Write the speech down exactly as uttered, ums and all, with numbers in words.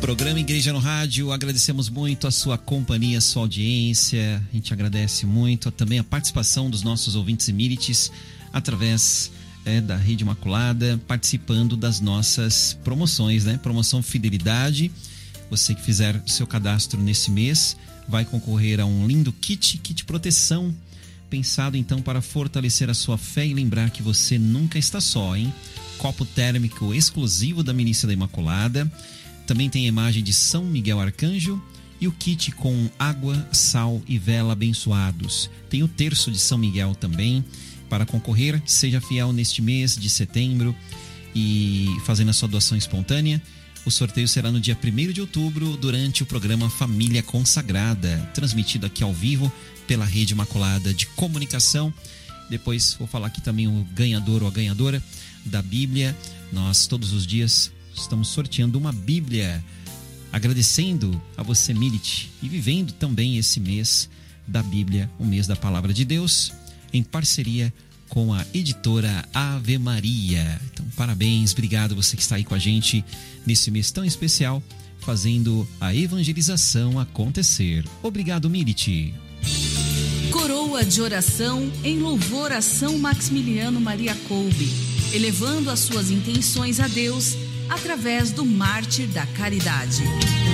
Programa Igreja no Rádio, agradecemos muito a sua companhia, a sua audiência. A gente agradece muito também a participação dos nossos ouvintes Emirites através é, da Rede Imaculada, participando das nossas promoções, né? Promoção Fidelidade. Você que fizer seu cadastro nesse mês vai concorrer a um lindo kit, kit proteção, pensado então para fortalecer a sua fé e lembrar que você nunca está só, hein? Copo térmico exclusivo da Milícia da Imaculada. Também tem a imagem de São Miguel Arcanjo e o kit com água, sal e vela abençoados. Tem o terço de São Miguel também. Para concorrer, seja fiel neste mês de setembro e fazendo a sua doação espontânea. O sorteio será no dia primeiro de outubro, durante o programa Família Consagrada, transmitido aqui ao vivo pela Rede Imaculada de Comunicação. Depois vou falar aqui também o ganhador ou a ganhadora da Bíblia. Nós todos os dias estamos sorteando uma Bíblia, agradecendo a você, Milite, e vivendo também esse mês da Bíblia, o mês da Palavra de Deus, em parceria com a editora Ave Maria. Então, parabéns, obrigado você que está aí com a gente nesse mês tão especial, fazendo a evangelização acontecer. Obrigado, Milite. Coroa de oração em louvor a São Maximiliano Maria Kolbe, elevando as suas intenções a Deus através do Mártir da Caridade.